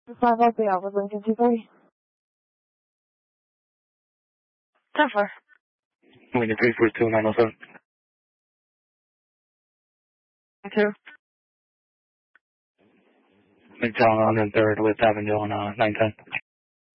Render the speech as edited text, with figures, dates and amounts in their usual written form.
5 Oak Bay Alpha, Lincoln 230. 10-4. Lincoln 342, 907. 2. McDonald 103rd with Avondale on 910.